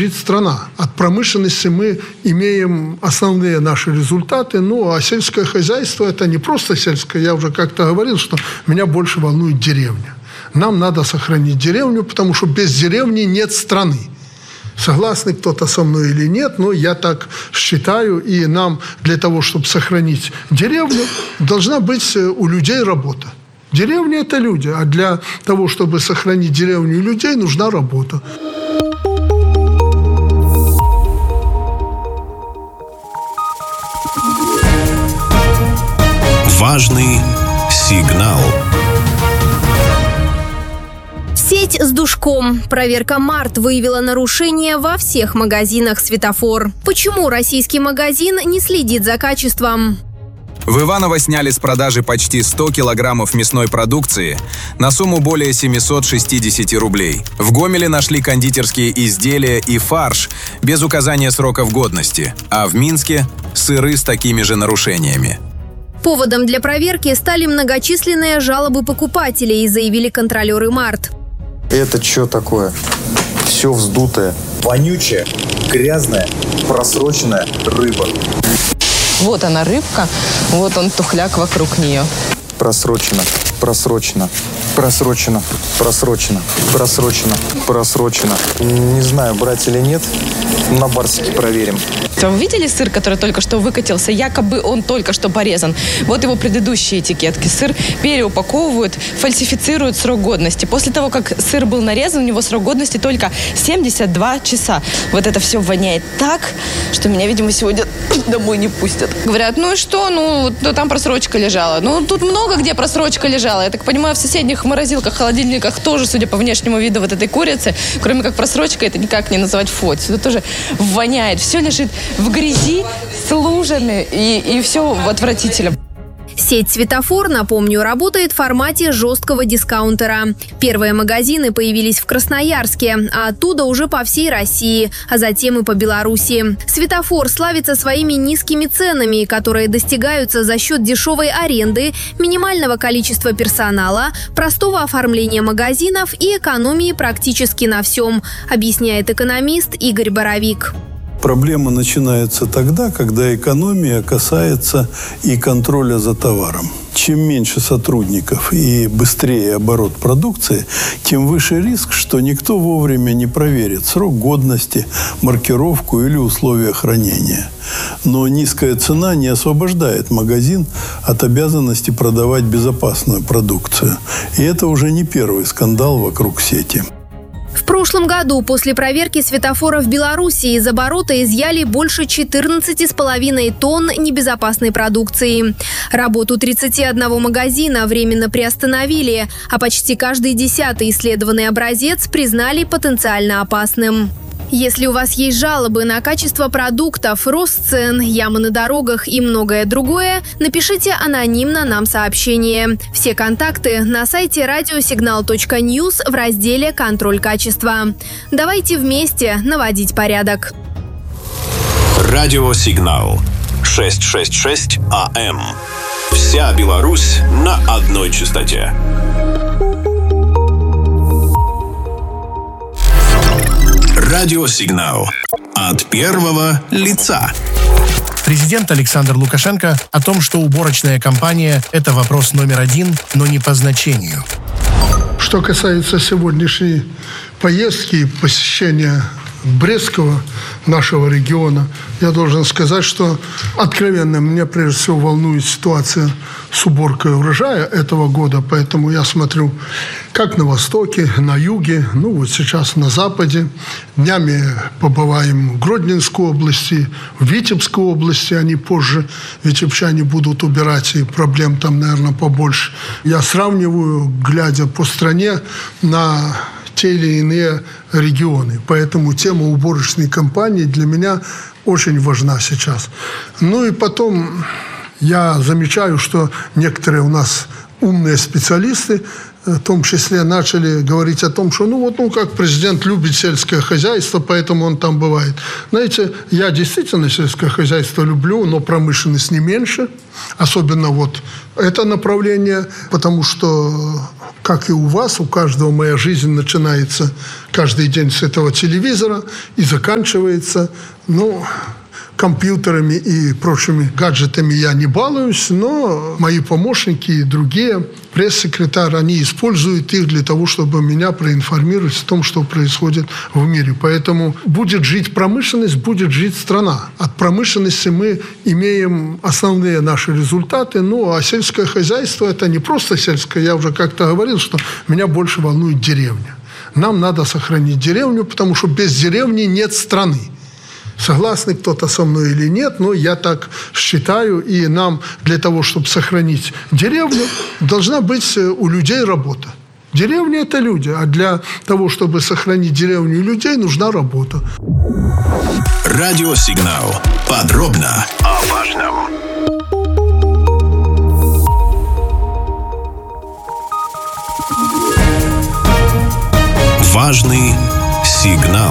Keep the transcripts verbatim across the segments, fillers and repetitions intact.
жить страна. От промышленности мы имеем основные наши результаты, ну, а сельское хозяйство – это не просто сельское. Я уже как-то говорил, что меня больше волнует деревня. Нам надо сохранить деревню, потому что без деревни нет страны. Согласны кто-то со мной или нет, но я так считаю. И нам для того, чтобы сохранить деревню, должна быть у людей работа. Деревня – это люди, а для того, чтобы сохранить деревню и людей, нужна работа. Важный сигнал. Сеть с душком. Проверка март выявила нарушения во всех магазинах «Светофор». Почему российский магазин не следит за качеством? В Иваново сняли с продажи почти сто килограммов мясной продукции на сумму более семьсот шестьдесят рублей. В Гомеле нашли кондитерские изделия и фарш без указания сроков годности, а в Минске – сыры с такими же нарушениями. Поводом для проверки стали многочисленные жалобы покупателей, заявили контролеры март. Это что такое? Все вздутое. Вонючая, грязная, просроченная рыба. Вот она рыбка, вот он тухляк вокруг нее. Просрочено, просрочено, просрочено, просрочено, просрочено, просрочено. Не знаю, брать или нет. На Барсике проверим. Вы видели сыр, который только что выкатился? Якобы он только что порезан. Вот его предыдущие этикетки. Сыр переупаковывают, фальсифицируют срок годности. После того, как сыр был нарезан, у него срок годности только семьдесят два часа. Вот это все воняет так, что меня, видимо, сегодня домой не пустят. Говорят, ну и что? Ну, ну там просрочка лежала. Ну, тут много где просрочка лежала. Я так понимаю, в соседних морозилках, холодильниках тоже, судя по внешнему виду вот этой курицы, кроме как просрочка, это никак не называть фоть. Это тоже воняет. Все лежит в грязи, с лужами, и, и все отвратительно. Сеть «Светофор», напомню, работает в формате жесткого дискаунтера. Первые магазины появились в Красноярске, а оттуда уже по всей России, а затем и по Беларуси. «Светофор» славится своими низкими ценами, которые достигаются за счет дешевой аренды, минимального количества персонала, простого оформления магазинов и экономии практически на всем, объясняет экономист Игорь Боровик. Проблема начинается тогда, когда экономия касается и контроля за товаром. Чем меньше сотрудников и быстрее оборот продукции, тем выше риск, что никто вовремя не проверит срок годности, маркировку или условия хранения. Но низкая цена не освобождает магазин от обязанности продавать безопасную продукцию. И это уже не первый скандал вокруг сети. В прошлом году после проверки светофора в Беларуси из оборота изъяли больше четырнадцать с половиной тонн небезопасной продукции. Работу тридцати одного магазина временно приостановили, а почти каждый десятый исследованный образец признали потенциально опасным. Если у вас есть жалобы на качество продуктов, рост цен, ямы на дорогах и многое другое, напишите анонимно нам сообщение. Все контакты на сайте радиосигнал точка ньюс в разделе «Контроль качества». Давайте вместе наводить порядок. Радиосигнал шестьсот шестьдесят шесть АМ. Вся Беларусь на одной частоте. Радиосигнал от первого лица. Президент Александр Лукашенко о том, что уборочная кампания – это вопрос номер один, но не по значению. Что касается сегодняшней поездки и посещения Брестского, нашего региона, я должен сказать, что откровенно меня прежде всего волнует ситуация с уборкой урожая этого года, поэтому я смотрю как на востоке, на юге, ну вот сейчас на западе. Днями побываем в Гродненской области, в Витебской области, они позже, витебчане будут убирать, и проблем там, наверное, побольше. Я сравниваю, глядя по стране, на те или иные регионы. Поэтому тема уборочной кампании для меня очень важна сейчас. Ну и потом я замечаю, что некоторые у нас умные специалисты в том числе начали говорить о том, что ну вот, ну как президент любит сельское хозяйство, поэтому он там бывает. Знаете, я действительно сельское хозяйство люблю, но промышленность не меньше. Особенно вот это направление, потому что как и у вас, у каждого моя жизнь начинается каждый день с этого телевизора и заканчивается, ну, компьютерами и прочими гаджетами я не балуюсь, но мои помощники и другие, пресс-секретарь, они используют их для того, чтобы меня проинформировать о том, что происходит в мире. Поэтому будет жить промышленность, будет жить страна. От промышленности мы имеем основные наши результаты, ну а сельское хозяйство – это не просто сельское. Я уже как-то говорил, что меня больше волнует деревня. Нам надо сохранить деревню, потому что без деревни нет страны. Согласны кто-то со мной или нет, но я так считаю. И нам для того, чтобы сохранить деревню, должна быть у людей работа. Деревня – это люди, а для того, чтобы сохранить деревню и людей, нужна работа. Радиосигнал. Подробно о важном. Важный сигнал.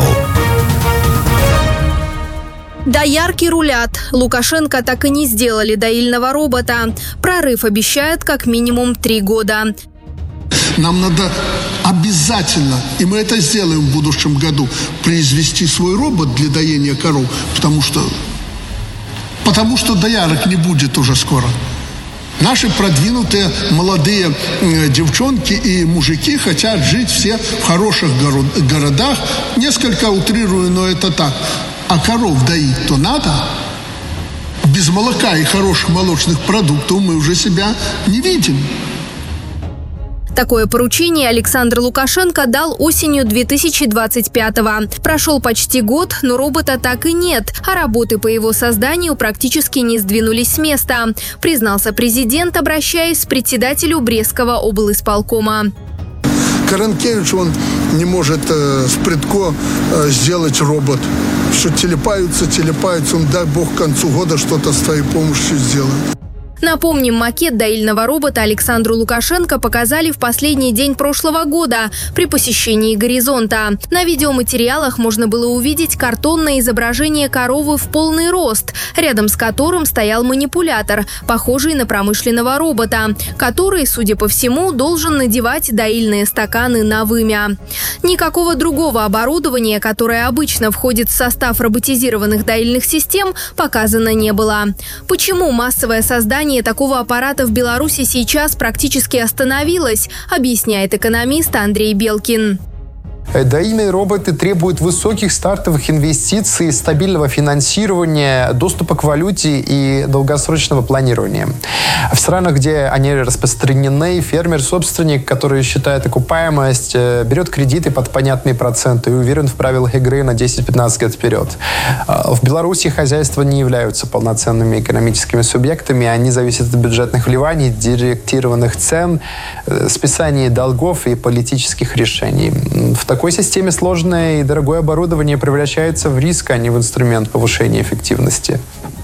Доярки рулят. Лукашенко так и не сделали доильного робота. Прорыв обещают как минимум три года. Нам надо обязательно, и мы это сделаем в будущем году, произвести свой робот для доения коров, потому что, потому что доярок не будет уже скоро. Наши продвинутые молодые э, девчонки и мужики хотят жить все в хороших горо- городах. Несколько утрирую, но это так. А коров доить-то надо. Без молока и хороших молочных продуктов мы уже себя не видим. Такое поручение Александр Лукашенко дал осенью две тысячи двадцать пятого. Прошел почти год, но робота так и нет, а работы по его созданию практически не сдвинулись с места, признался президент, обращаясь к председателю Брестского облисполкома. Каранкевич, он не может э, с предко э, сделать робот. Все телепаются, телепаются. Он, дай бог, к концу года что-то с твоей помощью сделает. Напомним, макет доильного робота Александру Лукашенко показали в последний день прошлого года при посещении «Горизонта». На видеоматериалах можно было увидеть картонное изображение коровы в полный рост, рядом с которым стоял манипулятор, похожий на промышленного робота, который, судя по всему, должен надевать доильные стаканы на вымя. Никакого другого оборудования, которое обычно входит в состав роботизированных доильных систем, показано не было. Почему массовое создание такого аппарата в Беларуси сейчас практически остановилось, объясняет экономист Андрей Белкин. Доильные роботы требуют высоких стартовых инвестиций, стабильного финансирования, доступа к валюте и долгосрочного планирования. В странах, где они распространены, фермер-собственник, который считает окупаемость, берет кредиты под понятные проценты и уверен в правилах игры на десять-пятнадцать лет вперед. В Беларуси хозяйства не являются полноценными экономическими субъектами, они зависят от бюджетных вливаний, директированных цен, списания долгов и политических решений. В В такой системе сложное и дорогое оборудование превращается в риск, а не в инструмент повышения эффективности.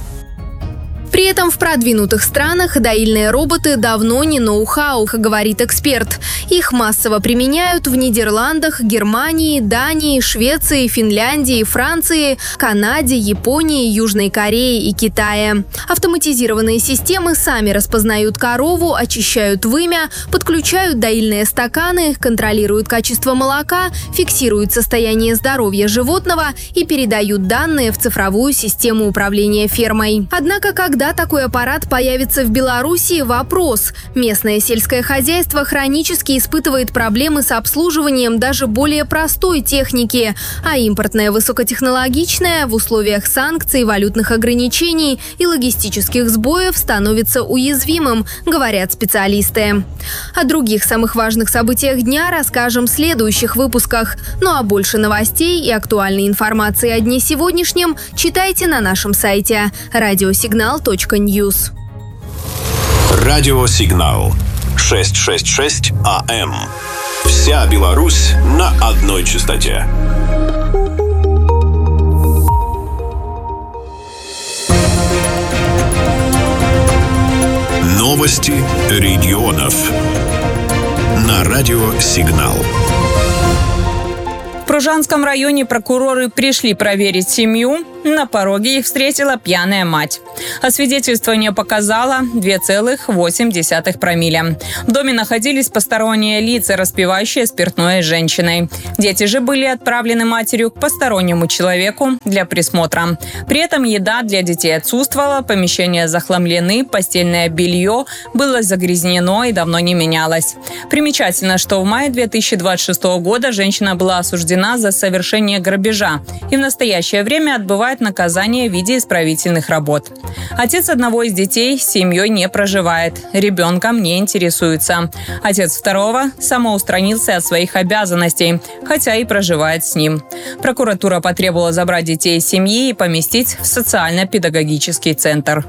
При этом в продвинутых странах доильные роботы давно не ноу-хау, говорит эксперт. Их массово применяют в Нидерландах, Германии, Дании, Швеции, Финляндии, Франции, Канаде, Японии, Южной Корее и Китае. Автоматизированные системы сами распознают корову, очищают вымя, подключают доильные стаканы, контролируют качество молока, фиксируют состояние здоровья животного и передают данные в цифровую систему управления фермой. Однако, когда Когда такой аппарат появится в Беларуси – вопрос. Местное сельское хозяйство хронически испытывает проблемы с обслуживанием даже более простой техники, а импортное высокотехнологичное в условиях санкций, валютных ограничений и логистических сбоев становится уязвимым, говорят специалисты. О других самых важных событиях дня расскажем в следующих выпусках. Ну а больше новостей и актуальной информации о дне сегодняшнем читайте на нашем сайте радиосигнал точка ньюс. Радиосигнал шестьсот шестьдесят шесть АМ. Вся Беларусь на одной частоте. Новости регионов на радиосигнал. В Пружанском районе прокуроры пришли проверить семью, на пороге их встретила пьяная мать. Освидетельствование показало два целых восемь десятых промилле. В доме находились посторонние лица, распивающие спиртное с женщиной. Дети же были отправлены матерью к постороннему человеку для присмотра. При этом еда для детей отсутствовала, помещения захламлены, постельное белье было загрязнено и давно не менялось. Примечательно, что в мае две тысячи двадцать шестого года женщина была осуждена за совершение грабежа и в настоящее время отбывает наказание в виде исправительных работ. Отец одного из детей с семьей не проживает, ребенком не интересуется. Отец второго самоустранился от своих обязанностей, хотя и проживает с ним. Прокуратура потребовала забрать детей из семьи и поместить в социально-педагогический центр.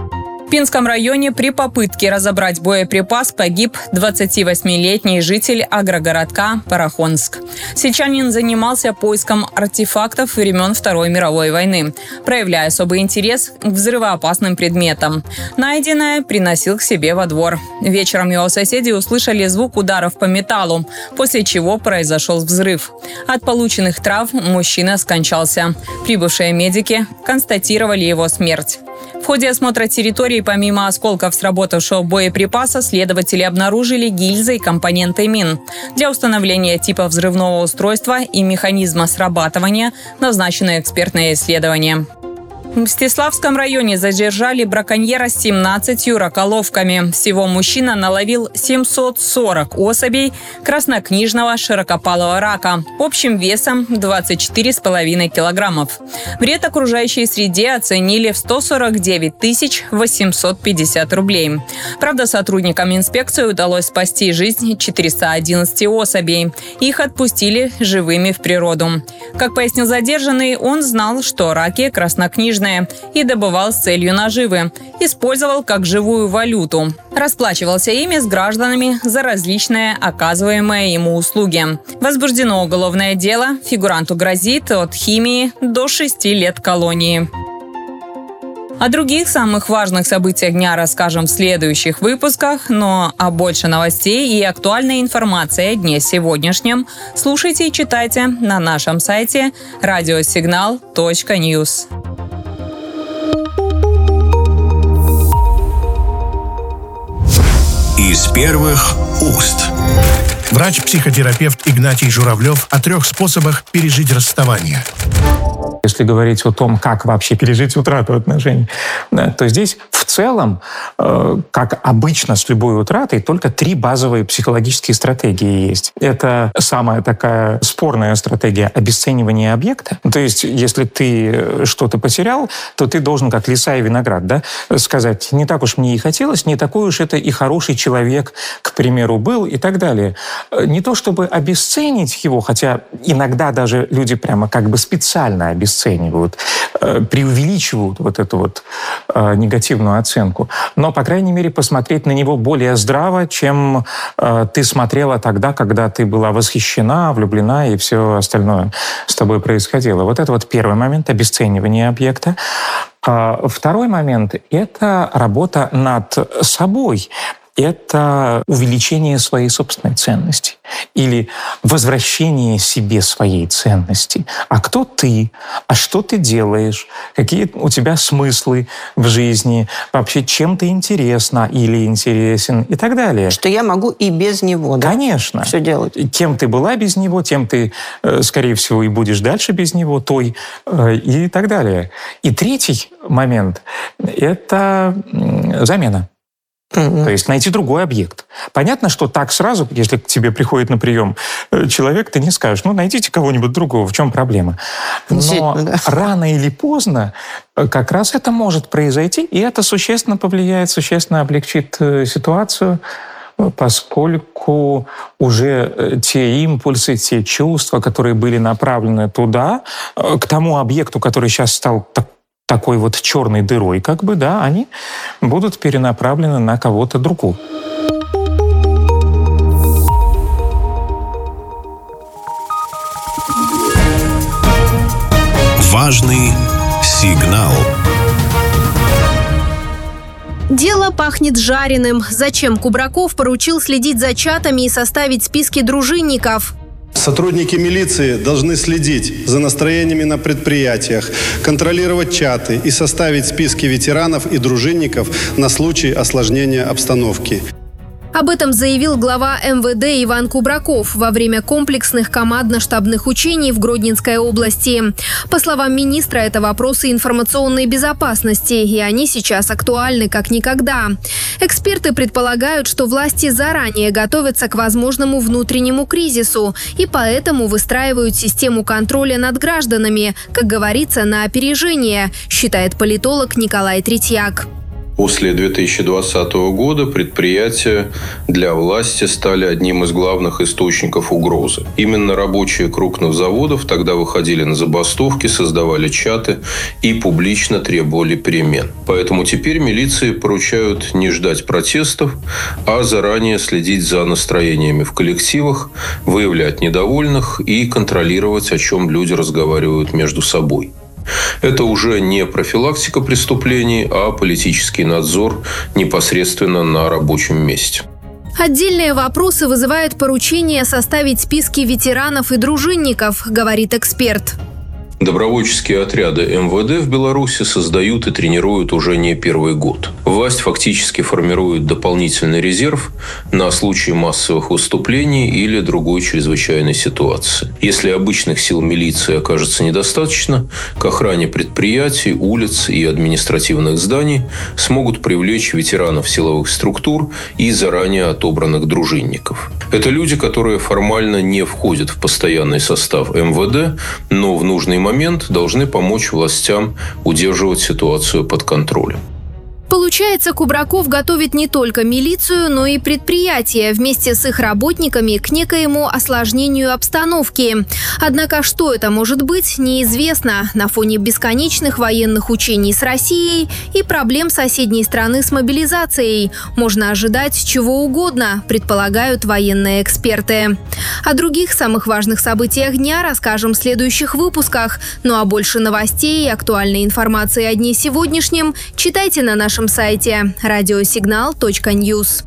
В Пинском районе при попытке разобрать боеприпас погиб двадцативосьмилетний житель агрогородка Парахонск. Сельчанин занимался поиском артефактов времен Второй мировой войны, проявляя особый интерес к взрывоопасным предметам. Найденное приносил к себе во двор. Вечером его соседи услышали звук ударов по металлу, после чего произошел взрыв. От полученных травм мужчина скончался. Прибывшие медики констатировали его смерть. В ходе осмотра территории помимо осколков сработавшего боеприпаса следователи обнаружили гильзы и компоненты мин. Для установления типа взрывного устройства и механизма срабатывания назначено экспертное исследование. В Мстиславском районе задержали браконьера с семнадцатью раколовками. Всего мужчина наловил семьсот сорок особей краснокнижного широкопалого рака общим весом двадцать четыре с половиной килограммов. Вред окружающей среде оценили в сто сорок девять тысяч восемьсот пятьдесят рублей. Правда, сотрудникам инспекции удалось спасти жизнь четырёхсот одиннадцати особей. Их отпустили живыми в природу. Как пояснил задержанный, он знал, что раки краснокнижные, и добывал с целью наживы. Использовал как живую валюту. Расплачивался ими с гражданами за различные оказываемые ему услуги. Возбуждено уголовное дело. Фигуранту грозит от химии до шести лет колонии. О других самых важных событиях дня расскажем в следующих выпусках, но а больше новостей и актуальной информации о дне сегодняшнем слушайте и читайте на нашем сайте радиосигнал точка ньюс. Из первых уст. Врач-психотерапевт Игнатий Журавлев о трех способах пережить расставание. Если говорить о том, как вообще пережить утрату отношений, то здесь в целом, как обычно с любой утратой, только три базовые психологические стратегии есть. Это самая такая спорная стратегия обесценивания объекта. То есть, если ты что-то потерял, то ты должен, как лиса и виноград, да, сказать, не так уж мне и хотелось, не такой уж это и хороший человек, к примеру, был и так далее. Не то чтобы обесценить его, хотя иногда даже люди прямо как бы специально обесценивают, преувеличивают вот эту вот негативную оценку. Но, по крайней мере, посмотреть на него более здраво, чем ты смотрела тогда, когда ты была восхищена, влюблена и все остальное с тобой происходило. Вот это вот первый момент — обесценивание объекта. Второй момент — это работа над собой. Это увеличение своей собственной ценности или возвращение себе своей ценности. А кто ты? А что ты делаешь? Какие у тебя смыслы в жизни? Вообще, чем ты интересна или интересен? И так далее. Что я могу и без него, да? Конечно. Все делать. Кем ты была без него, тем ты, скорее всего, и будешь дальше без него, той, и так далее. И третий момент — это замена. Mm-hmm. То есть найти другой объект. Понятно, что так сразу, если к тебе приходит на прием человек, ты не скажешь, ну, найдите кого-нибудь другого, в чем проблема? Но да. рано или поздно как раз это может произойти, и это существенно повлияет, существенно облегчит ситуацию, поскольку уже те импульсы, те чувства, которые были направлены туда, к тому объекту, который сейчас стал так такой вот черной дырой, как бы, да, они будут перенаправлены на кого-то другого. Важный сигнал. Дело пахнет жареным. Зачем Кубраков поручил следить за чатами и составить списки дружинников? Сотрудники милиции должны следить за настроениями на предприятиях, контролировать чаты и составить списки ветеранов и дружинников на случай осложнения обстановки. Об этом заявил глава эм вэ дэ Иван Кубраков во время комплексных командно-штабных учений в Гродненской области. По словам министра, это вопросы информационной безопасности, и они сейчас актуальны как никогда. Эксперты предполагают, что власти заранее готовятся к возможному внутреннему кризису и поэтому выстраивают систему контроля над гражданами, как говорится, на опережение, считает политолог Николай Третьяк. После две тысячи двадцатого года предприятия для власти стали одним из главных источников угрозы. Именно рабочие крупных заводов тогда выходили на забастовки, создавали чаты и публично требовали перемен. Поэтому теперь милиции поручают не ждать протестов, а заранее следить за настроениями в коллективах, выявлять недовольных и контролировать, о чем люди разговаривают между собой. Это уже не профилактика преступлений, а политический надзор непосредственно на рабочем месте. Отдельные вопросы вызывает поручение составить списки ветеранов и дружинников, говорит эксперт. Добровольческие отряды эм вэ дэ в Беларуси создают и тренируют уже не первый год. Власть фактически формирует дополнительный резерв на случай массовых выступлений или другой чрезвычайной ситуации. Если обычных сил милиции окажется недостаточно, к охране предприятий, улиц и административных зданий смогут привлечь ветеранов силовых структур и заранее отобранных дружинников. Это люди, которые формально не входят в постоянный состав эм вэ дэ, но в нужный момент момент должны помочь властям удерживать ситуацию под контролем. Получается, Кубраков готовит не только милицию, но и предприятия вместе с их работниками к некоему осложнению обстановки. Однако, что это может быть, неизвестно. На фоне бесконечных военных учений с Россией и проблем соседней страны с мобилизацией можно ожидать чего угодно, предполагают военные эксперты. О других самых важных событиях дня расскажем в следующих выпусках. Ну а больше новостей и актуальной информации о дне сегодняшнем читайте на нашем сайте радиосигнал точка ньюс.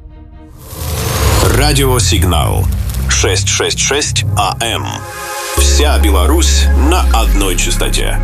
Радиосигнал шестьсот шестьдесят шесть а эм. Вся Беларусь на одной частоте.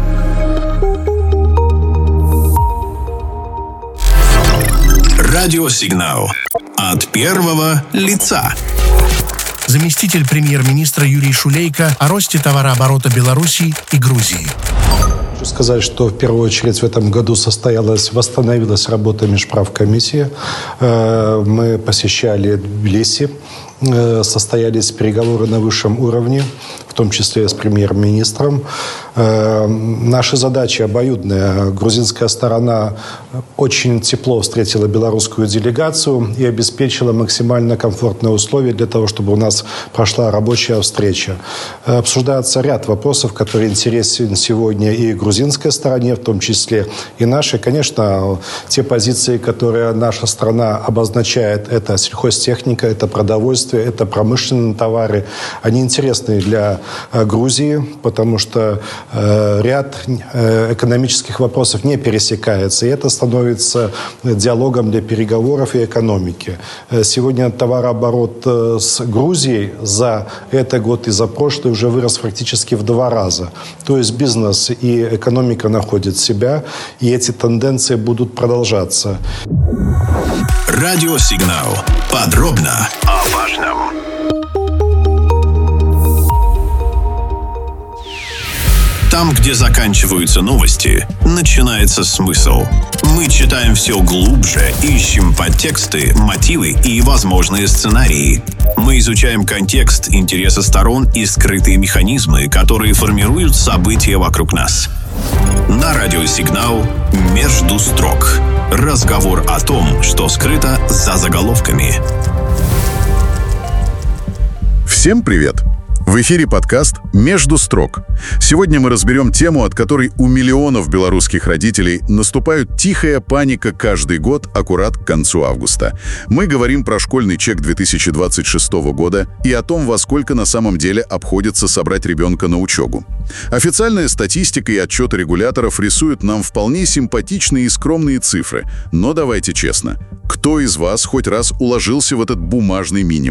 Радиосигнал от первого лица. Заместитель премьер-министра Юрий Шулейко о росте товарооборота Беларуси и Грузии. Хочу сказать, что в первую очередь в этом году состоялась, восстановилась работа межправкомиссии. Мы посещали Тбилиси, состоялись переговоры на высшем уровне, в том числе с премьер-министром. Наши задачи обоюдные. Грузинская сторона очень тепло встретила белорусскую делегацию и обеспечила максимально комфортные условия для того, чтобы у нас прошла рабочая встреча. Обсуждается ряд вопросов, которые интересен сегодня и грузинской стороне, в том числе и нашей. Конечно, те позиции, которые наша страна обозначает, это сельхозтехника, это продовольствие, это промышленные товары. Они интересны для Грузии, потому что э, ряд э, экономических вопросов не пересекается. И это становится диалогом для переговоров и экономики. Сегодня товарооборот э, с Грузией за этот год и за прошлый уже вырос фактически в два раза. То есть бизнес и экономика находят себя, и эти тенденции будут продолжаться. Радиосигнал. Подробно о важном. Там, где заканчиваются новости, начинается смысл. Мы читаем все глубже, ищем подтексты, мотивы и возможные сценарии. Мы изучаем контекст, интересы сторон и скрытые механизмы, которые формируют события вокруг нас. На радиосигнал «Между строк». Разговор о том, что скрыто за заголовками. Всем привет! В эфире подкаст «Между строк». Сегодня мы разберем тему, от которой у миллионов белорусских родителей наступает тихая паника каждый год аккурат к концу августа. Мы говорим про школьный чек две тысячи двадцать шестого года и о том, во сколько на самом деле обходится собрать ребенка на учебу. Официальная статистика и отчеты регуляторов рисуют нам вполне симпатичные и скромные цифры. Но давайте честно, кто из вас хоть раз уложился в этот бумажный минимум?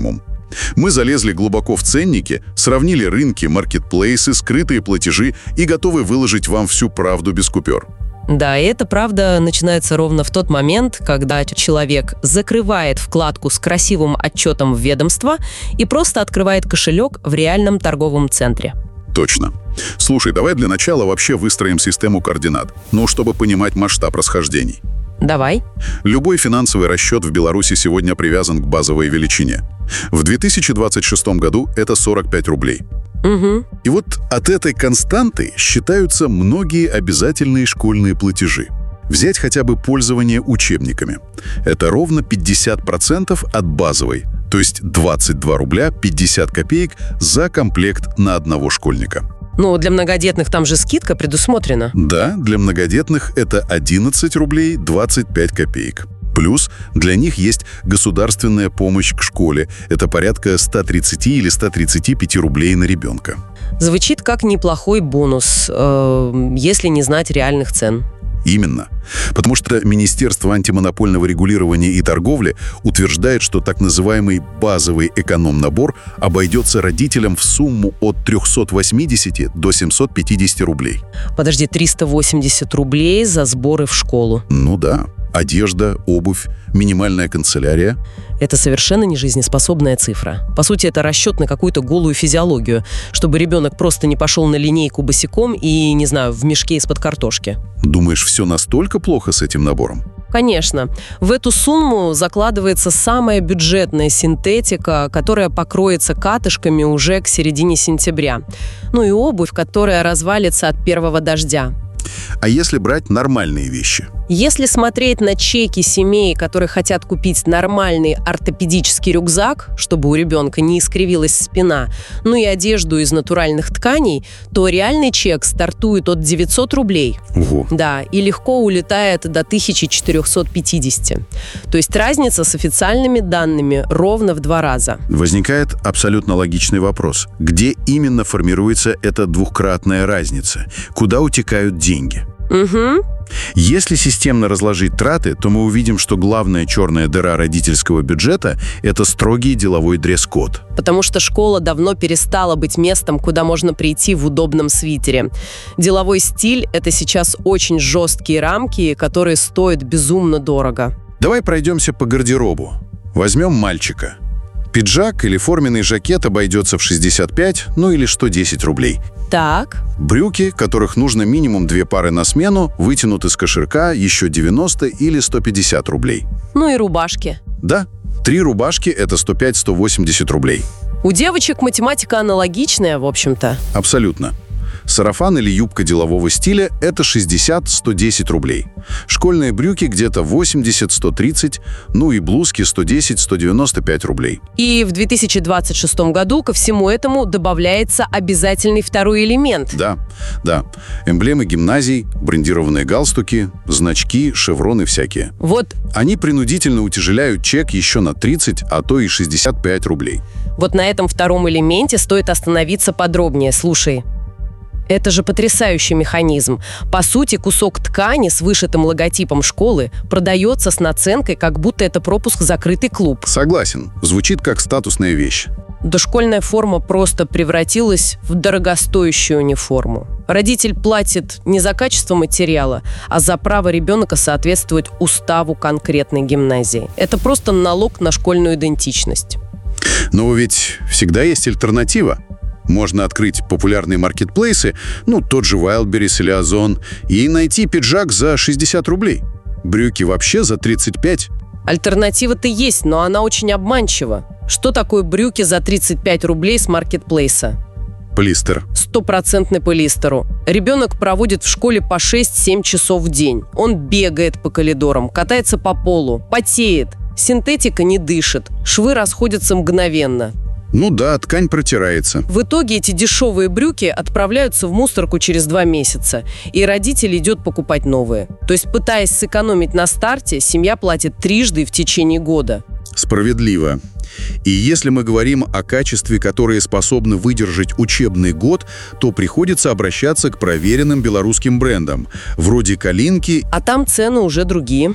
Мы залезли глубоко в ценники, сравнили рынки, маркетплейсы, скрытые платежи и готовы выложить вам всю правду без купюр. Да, и эта правда начинается ровно в тот момент, когда человек закрывает вкладку с красивым отчетом в ведомство и просто открывает кошелек в реальном торговом центре. Точно. Слушай, давай для начала вообще выстроим систему координат, ну, чтобы понимать масштаб расхождений. Давай. Любой финансовый расчет в Беларуси сегодня привязан к базовой величине. В две тысячи двадцать шестом году это сорок пять рублей. Угу. И вот от этой константы считаются многие обязательные школьные платежи. Взять хотя бы пользование учебниками. Это ровно пятьдесят процентов от базовой, то есть двадцать два рубля пятьдесят копеек за комплект на одного школьника. Ну, для многодетных там же скидка предусмотрена. Да, для многодетных это одиннадцать рублей двадцать пять копеек. Плюс для них есть государственная помощь к школе. Это порядка сто тридцать или сто тридцать пять рублей на ребенка. Звучит как неплохой бонус, э, если не знать реальных цен. Именно. Потому что Министерство антимонопольного регулирования и торговли утверждает, что так называемый базовый эконом-набор обойдется родителям в сумму от трехсот восьмидесяти до семисот пятидесяти рублей. Подожди, триста восемьдесят рублей за сборы в школу? Ну да. Одежда, обувь, минимальная канцелярия. Это совершенно нежизнеспособная цифра. По сути, это расчет на какую-то голую физиологию, чтобы ребенок просто не пошел на линейку босиком и, не знаю, в мешке из-под картошки. Думаешь, все настолько плохо с этим набором? Конечно. В эту сумму закладывается самая бюджетная синтетика, которая покроется катышками уже к середине сентября. Ну и обувь, которая развалится от первого дождя. А если брать нормальные вещи? Если смотреть на чеки семей, которые хотят купить нормальный ортопедический рюкзак, чтобы у ребенка не искривилась спина, ну и одежду из натуральных тканей, то реальный чек стартует от девятисот рублей. Ого. Да, и легко улетает до тысячи четырехсот пятидесяти. То есть разница с официальными данными ровно в два раза. Возникает абсолютно логичный вопрос. Где именно формируется эта двухкратная разница? Куда утекают деньги? Угу. Если системно разложить траты, то мы увидим, что главная черная дыра родительского бюджета – это строгий деловой дресс-код. Потому что школа давно перестала быть местом, куда можно прийти в удобном свитере. Деловой стиль – это сейчас очень жесткие рамки, которые стоят безумно дорого. Давай пройдемся по гардеробу. Возьмем мальчика. Пиджак или форменный жакет обойдется в шестьдесят пять, ну или сто десять рублей. Так. Брюки, которых нужно минимум две пары на смену, вытянут из кошелька еще девяносто или сто пятьдесят рублей. Ну и рубашки. Да, три рубашки – это сто пять - сто восемьдесят рублей. У девочек математика аналогичная, в общем-то. Абсолютно. Сарафан или юбка делового стиля – это шестьдесят - сто десять рублей. Школьные брюки где-то восемьдесят - сто тридцать, ну и блузки сто десять - сто девяносто пять рублей. И в две тысячи двадцать шестом году ко всему этому добавляется обязательный второй элемент. Да, да. Эмблемы гимназий, брендированные галстуки, значки, шевроны всякие. Вот. Они принудительно утяжеляют чек еще на тридцать, а то и шестьдесят пять рублей. Вот на этом втором элементе стоит остановиться подробнее. Слушай. Это же потрясающий механизм. По сути, кусок ткани с вышитым логотипом школы продается с наценкой, как будто это пропуск в закрытый клуб. Согласен. Звучит как статусная вещь. Дошкольная форма просто превратилась в дорогостоящую униформу. Родитель платит не за качество материала, а за право ребенка соответствовать уставу конкретной гимназии. Это просто налог на школьную идентичность. Но ведь всегда есть альтернатива. Можно открыть популярные маркетплейсы, ну, тот же Wildberries или Озон, и найти пиджак за шестьдесят рублей. Брюки вообще за тридцать пять. Альтернатива-то есть, но она очень обманчива. Что такое брюки за тридцать пять рублей с маркетплейса? Полистер. Стопроцентный полистеру. Ребенок проводит в школе по шесть-семь часов в день. Он бегает по коридорам, катается по полу, потеет. Синтетика не дышит. Швы расходятся мгновенно. Ну да, ткань протирается. В итоге эти дешевые брюки отправляются в мусорку через два месяца, и родитель идет покупать новые. То есть, пытаясь сэкономить на старте, семья платит трижды в течение года. Справедливо. И если мы говорим о качестве, которое способно выдержать учебный год, то приходится обращаться к проверенным белорусским брендам, вроде «Калинки». А там цены уже другие.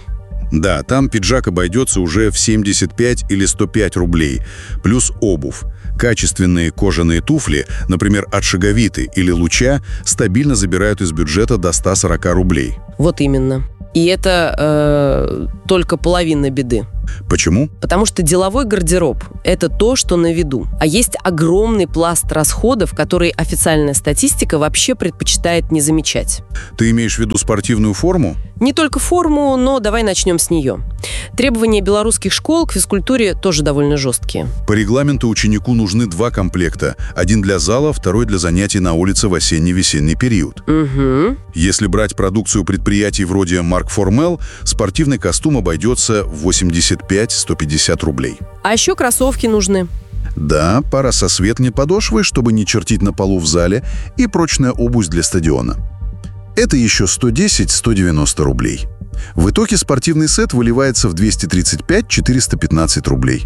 Да, там пиджак обойдется уже в семьдесят пять или сто пять рублей, плюс обувь. Качественные кожаные туфли, например, от Шаговиты или Луча, стабильно забирают из бюджета до ста сорока рублей. Вот именно. И это э, только половина беды. Почему? Потому что деловой гардероб – это то, что на виду. А есть огромный пласт расходов, которые официальная статистика вообще предпочитает не замечать. Ты имеешь в виду спортивную форму? Не только форму, но давай начнем с нее. Требования белорусских школ к физкультуре тоже довольно жесткие. По регламенту ученику нужны два комплекта. Один для зала, второй для занятий на улице в осенне-весенний период. Угу. Если брать продукцию предприятий вроде Марк Формел, спортивный костюм обойдется в восемьдесят пять - сто пятьдесят рублей. А еще кроссовки нужны. Да, пара со светлой подошвой, чтобы не чертить на полу в зале, и прочная обувь для стадиона. Это еще сто десять - сто девяносто рублей. В итоге спортивный сет выливается в двести тридцать пять - четыреста пятнадцать рублей.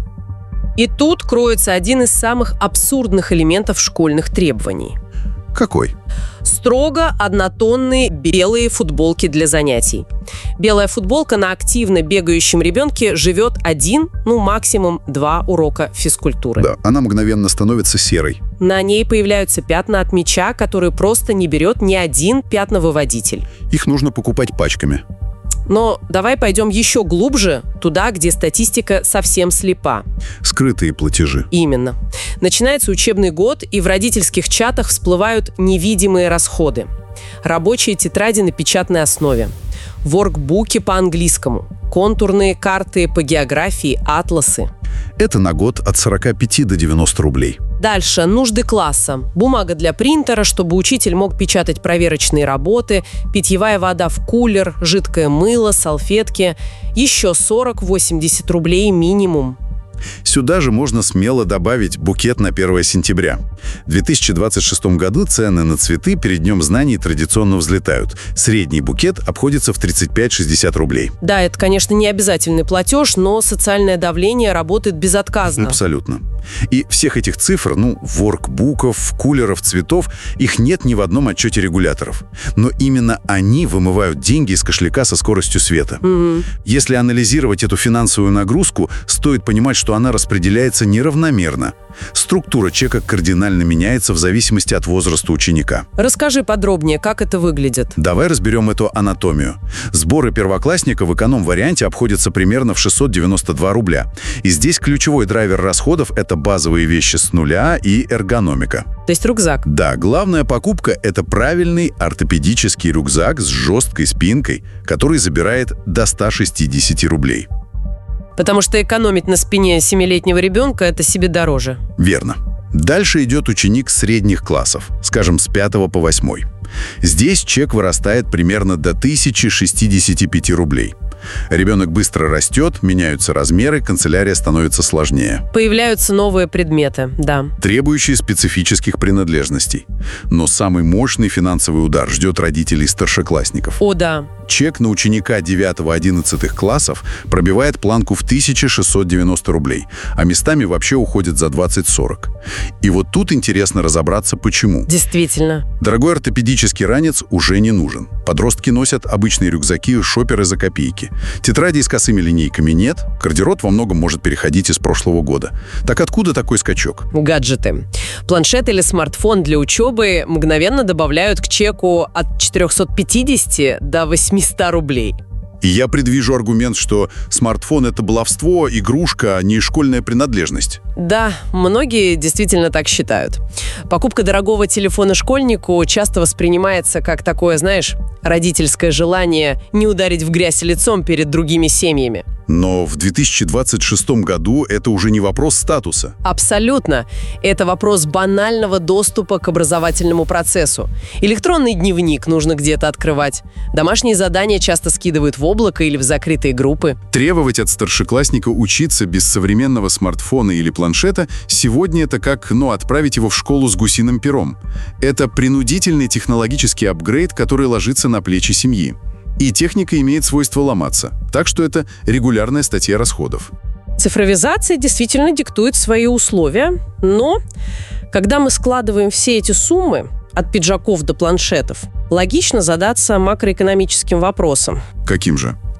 И тут кроется один из самых абсурдных элементов школьных требований. Какой? Строго однотонные белые футболки для занятий. Белая футболка на активно бегающем ребенке живет один, ну максимум два урока физкультуры. Да, она мгновенно становится серой. На ней появляются пятна от мяча, которые просто не берет ни один пятновыводитель. Их нужно покупать пачками. Но давай пойдем еще глубже, туда, где статистика совсем слепа. Скрытые платежи. Именно. Начинается учебный год, и в родительских чатах всплывают невидимые расходы. Рабочие тетради на печатной основе, воркбуки по английскому, контурные карты по географии, атласы. Это на год от сорока пяти до девяноста рублей. Дальше нужды класса. Бумага для принтера, чтобы учитель мог печатать проверочные работы, питьевая вода в кулер, жидкое мыло, салфетки. Еще сорок - восемьдесят рублей минимум. Сюда же можно смело добавить букет на первое сентября. В две тысячи двадцать шестом году цены на цветы перед Днем знаний традиционно взлетают. Средний букет обходится в тридцать пять - шестьдесят рублей. Да, это, конечно, не обязательный платеж, но социальное давление работает безотказно. Абсолютно. И всех этих цифр, ну, воркбуков, кулеров, цветов, их нет ни в одном отчете регуляторов. Но именно они вымывают деньги из кошелька со скоростью света. Угу. Если анализировать эту финансовую нагрузку, стоит понимать, что она распределяется неравномерно. Структура чека кардинально меняется в зависимости от возраста ученика. Расскажи подробнее, как это выглядит. Давай разберем эту анатомию. Сборы первоклассника в эконом-варианте обходятся примерно в шестьсот девяносто два рубля. И здесь ключевой драйвер расходов – это базовые вещи с нуля и эргономика. То есть рюкзак? Да, главная покупка – это правильный ортопедический рюкзак с жесткой спинкой, который забирает до ста шестидесяти рублей. Потому что экономить на спине семилетнего ребенка – это себе дороже. Верно. Дальше идет ученик средних классов, скажем, с пятого по восьмой. Здесь чек вырастает примерно до тысячи шестидесяти пяти рублей. Ребенок быстро растет, меняются размеры, канцелярия становится сложнее. Появляются новые предметы, да. Требующие специфических принадлежностей. Но самый мощный финансовый удар ждет родителей старшеклассников. О, да. Чек на ученика девятого-одиннадцатых классов пробивает планку в тысячу шестьсот девяносто рублей, а местами вообще уходит за двадцать-сорок. И вот тут интересно разобраться, почему. Действительно. Дорогой ортопедический ранец уже не нужен. Подростки носят обычные рюкзаки, шоперы за копейки. Тетрадей с косыми линейками нет, гардероб во многом может переходить из прошлого года. Так откуда такой скачок? Гаджеты. Планшет или смартфон для учебы мгновенно добавляют к чеку от четырехсот пятидесяти до восьмисот рублей. И я предвижу аргумент, что смартфон – это баловство, игрушка, а не школьная принадлежность. Да, многие действительно так считают. Покупка дорогого телефона школьнику часто воспринимается как такое, знаешь, родительское желание не ударить в грязь лицом перед другими семьями. Но в две тысячи двадцать шестом году это уже не вопрос статуса. Абсолютно. Это вопрос банального доступа к образовательному процессу. Электронный дневник нужно где-то открывать. Домашние задания часто скидывают в облако или в закрытые группы. Требовать от старшеклассника учиться без современного смартфона или планшета сегодня это как, ну, отправить его в школу с гусиным пером. Это принудительный технологический апгрейд, который ложится на плечи семьи. И техника имеет свойство ломаться. Так что это регулярная статья расходов. Цифровизация действительно диктует свои условия, но когда мы складываем все эти суммы, от пиджаков до планшетов, логично задаться макроэкономическим вопросом. Каким же?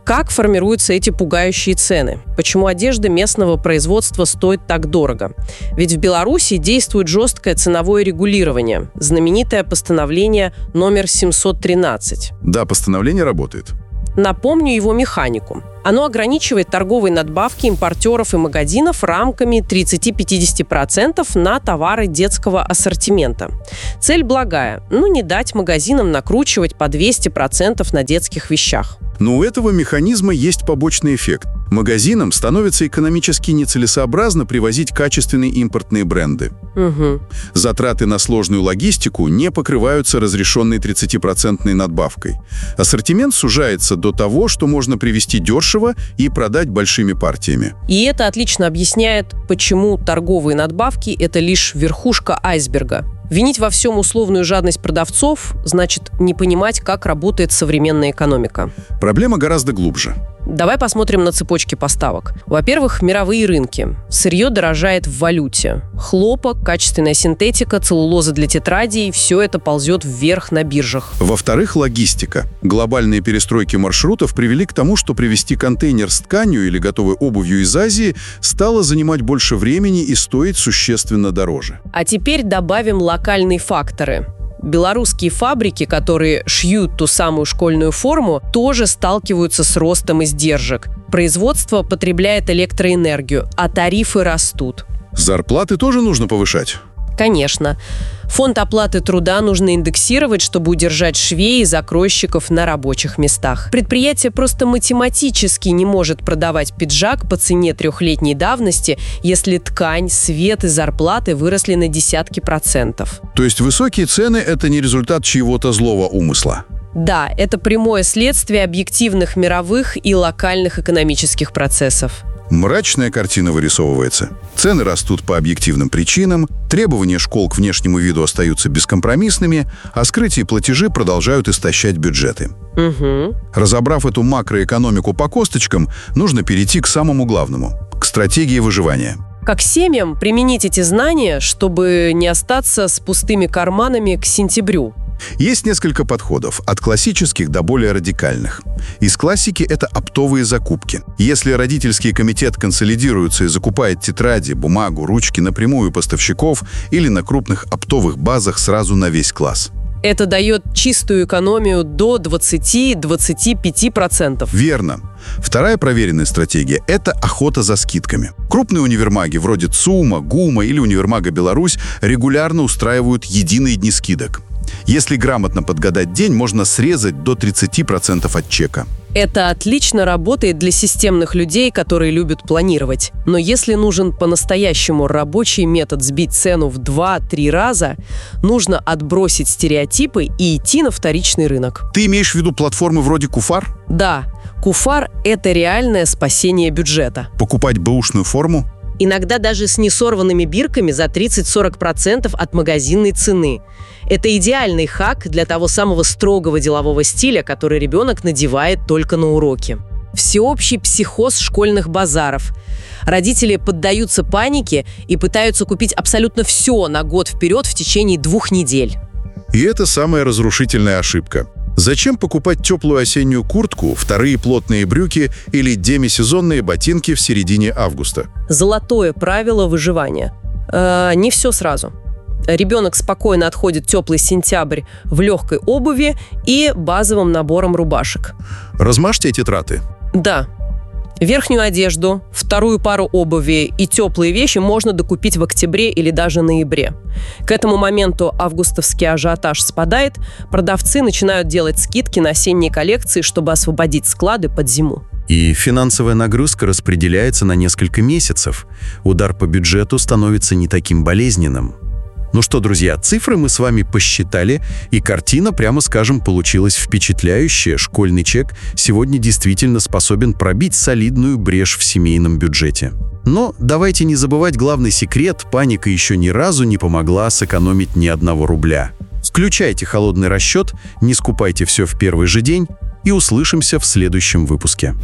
Как формируются эти пугающие цены? Почему одежда местного производства стоит так дорого? Ведь в Беларуси действует жесткое ценовое регулирование, знаменитое постановление номер семьсот тринадцать. Да, постановление работает. Напомню его механику. Оно ограничивает торговые надбавки импортеров и магазинов рамками тридцать-пятьдесят процентов на товары детского ассортимента. Цель благая – ну не дать магазинам накручивать по двести процентов на детских вещах. Но у этого механизма есть побочный эффект. Магазинам становится экономически нецелесообразно привозить качественные импортные бренды. Угу. Затраты на сложную логистику не покрываются разрешенной тридцатипроцентной надбавкой. Ассортимент сужается до того, что можно привезти дешево и продать большими партиями. И это отлично объясняет, почему торговые надбавки – это лишь верхушка айсберга. Винить во всем условную жадность продавцов значит не понимать, как работает современная экономика. Проблема гораздо глубже. Давай посмотрим на цепочки поставок. Во-первых, мировые рынки. Сырье дорожает в валюте. Хлопок, качественная синтетика, целлулоза для тетрадей – все это ползет вверх на биржах. Во-вторых, логистика. Глобальные перестройки маршрутов привели к тому, что привезти контейнер с тканью или готовой обувью из Азии стало занимать больше времени и стоить существенно дороже. А теперь добавим локальные факторы. Белорусские фабрики, которые шьют ту самую школьную форму, тоже сталкиваются с ростом издержек. Производство потребляет электроэнергию, а тарифы растут. Зарплаты тоже нужно повышать? Конечно. Фонд оплаты труда нужно индексировать, чтобы удержать швей и закройщиков на рабочих местах. Предприятие просто математически не может продавать пиджак по цене трехлетней давности, если ткань, свет и зарплаты выросли на десятки процентов. То есть высокие цены – это не результат чьего-то злого умысла? Да, это прямое следствие объективных мировых и локальных экономических процессов. Мрачная картина вырисовывается. Цены растут по объективным причинам, требования школ к внешнему виду остаются бескомпромиссными, а скрытые платежи продолжают истощать бюджеты. Угу. Разобрав эту макроэкономику по косточкам, нужно перейти к самому главному – к стратегии выживания. Как семьям применить эти знания, чтобы не остаться с пустыми карманами к сентябрю? Есть несколько подходов, от классических до более радикальных. Из классики это оптовые закупки. Если родительский комитет консолидируется и закупает тетради, бумагу, ручки напрямую у поставщиков или на крупных оптовых базах сразу на весь класс. Это дает чистую экономию до двадцати-двадцати пяти процентов. Верно. Вторая проверенная стратегия – это охота за скидками. Крупные универмаги вроде ЦУМа, ГУМа или универмага «Беларусь» регулярно устраивают единые дни скидок. Если грамотно подгадать день, можно срезать до тридцати процентов от чека. Это отлично работает для системных людей, которые любят планировать. Но если нужен по-настоящему рабочий метод сбить цену в два-три раза, нужно отбросить стереотипы и идти на вторичный рынок. Ты имеешь в виду платформы вроде Куфар? Да. Куфар – это реальное спасение бюджета. Покупать бэушную форму? Иногда даже с несорванными бирками за тридцать-сорок процентов от магазинной цены. Это идеальный хак для того самого строгого делового стиля, который ребенок надевает только на уроки. Всеобщий психоз школьных базаров. Родители поддаются панике и пытаются купить абсолютно все на год вперед в течение двух недель. И это самая разрушительная ошибка. Зачем покупать теплую осеннюю куртку, вторые плотные брюки или демисезонные ботинки в середине августа? Золотое правило выживания. Э, не все сразу. Ребенок спокойно отходит теплый сентябрь в легкой обуви и базовым набором рубашек. Размажьте эти траты. Да. Верхнюю одежду, вторую пару обуви и теплые вещи можно докупить в октябре или даже ноябре. К этому моменту августовский ажиотаж спадает, продавцы начинают делать скидки на осенние коллекции, чтобы освободить склады под зиму. И финансовая нагрузка распределяется на несколько месяцев. Удар по бюджету становится не таким болезненным. Ну что, друзья, цифры мы с вами посчитали, и картина, прямо скажем, получилась впечатляющая. Школьный чек сегодня действительно способен пробить солидную брешь в семейном бюджете. Но давайте не забывать главный секрет: паника еще ни разу не помогла сэкономить ни одного рубля. Включайте холодный расчет, не скупайте все в первый же день, и услышимся в следующем выпуске.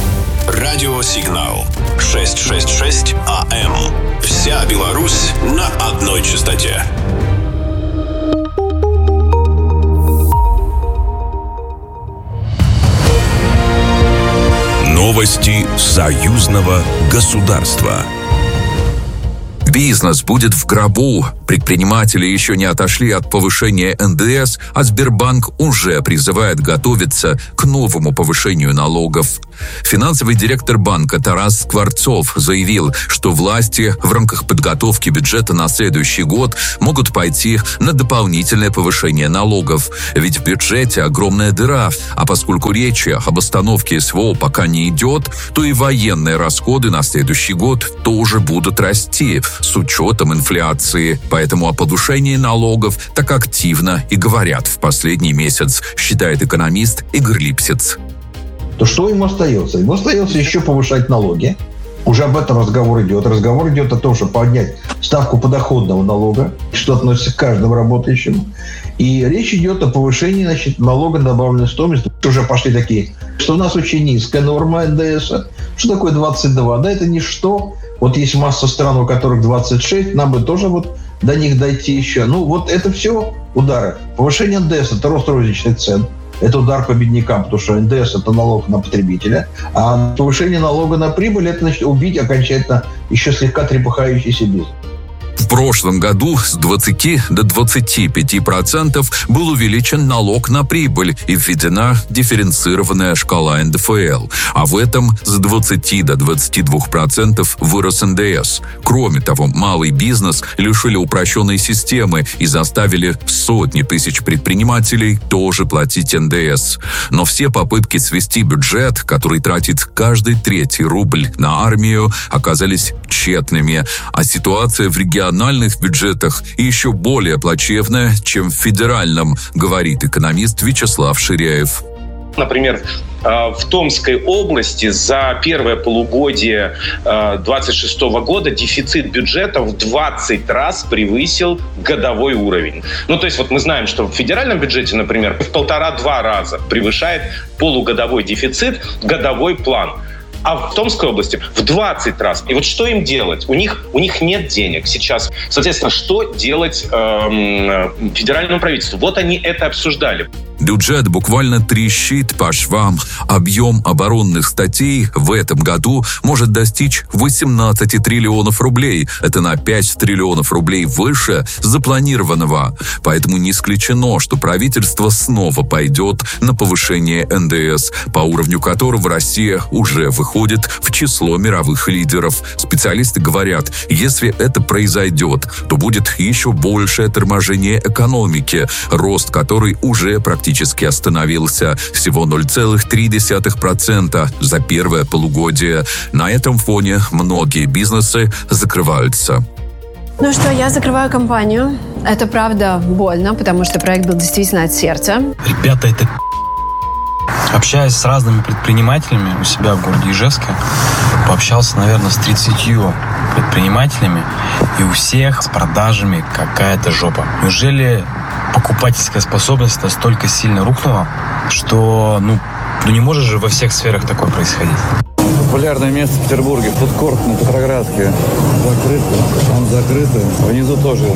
Радиосигнал шестьсот шестьдесят шесть АМ. Вся Беларусь на одной частоте. Новости союзного государства. Бизнес будет в гробу. Предприниматели еще не отошли от повышения эн дэ эс, а Сбербанк уже призывает готовиться к новому повышению налогов. Финансовый директор банка Тарас Скворцов заявил, что власти в рамках подготовки бюджета на следующий год могут пойти на дополнительное повышение налогов. Ведь в бюджете огромная дыра, а поскольку речи об остановке эс вэ о пока не идет, то и военные расходы на следующий год тоже будут расти с учетом инфляции. Поэтому о повышении налогов так активно и говорят в последний месяц, считает экономист Игорь Липсиц. То что ему остается? Ему остается еще повышать налоги. Уже об этом разговор идет. Разговор идет о том, чтобы поднять ставку подоходного налога, что относится к каждому работающему. И речь идет о повышении, значит, налога на добавленную стоимость. Уже пошли такие, что у нас очень низкая норма эн дэ эс. Что такое двадцать два? Да это ничто. Вот есть масса стран, у которых двадцать шесть, нам бы тоже вот до них дойти еще. Ну, вот это все удары. Повышение эн дэ эс – это рост розничных цен. Это удар по беднякам, потому что эн дэ эс – это налог на потребителя. А повышение налога на прибыль – это, значит, убить окончательно еще слегка трепыхающийся бизнес. В прошлом году с двадцати до двадцати пяти процентов был увеличен налог на прибыль и введена дифференцированная шкала эн дэ эф эл. А в этом с двадцати до двадцати двух процентов вырос эн дэ эс. Кроме того, малый бизнес лишили упрощенной системы и заставили сотни тысяч предпринимателей тоже платить эн дэ эс. Но все попытки свести бюджет, который тратит каждый третий рубль на армию, оказались тщетными. А ситуация в регионах региональных бюджетах еще более плачевная, чем в федеральном, говорит экономист Вячеслав Ширяев. Например, в Томской области за первое полугодие двадцать шестого года дефицит бюджета в двадцать раз превысил годовой уровень. Ну, то есть вот мы знаем, что в федеральном бюджете, например, в полтора-два раза превышает полугодовой дефицит годовой план. А в Томской области в двадцать раз. И вот что им делать? У них, у них нет денег сейчас. Соответственно, что делать эм, федеральному правительству? Вот они это обсуждали. Бюджет буквально трещит по швам. Объем оборонных статей в этом году может достичь восемнадцати триллионов рублей. Это на пять триллионов рублей выше запланированного. Поэтому не исключено, что правительство снова пойдет на повышение эн дэ эс, по уровню которого Россия уже выходит в число мировых лидеров. Специалисты говорят, если это произойдет, то будет еще большее торможение экономики, рост которой уже практически практически остановился, всего ноль целых три десятых процента за первое полугодие. На этом фоне многие бизнесы закрываются. Ну что, я закрываю компанию. Это правда больно, потому что проект был действительно от сердца. Ребята, это общаясь с разными предпринимателями у себя в городе Ижевске, пообщался, наверное, с тридцатью предпринимателями, и у всех с продажами какая-то жопа. Неужели покупательская способность настолько сильно рухнула, что ну, ну не может же во всех сферах такое происходить? Популярное место в Петербурге, фудкорт на Петроградке. Закрыто, там закрыто. Внизу тоже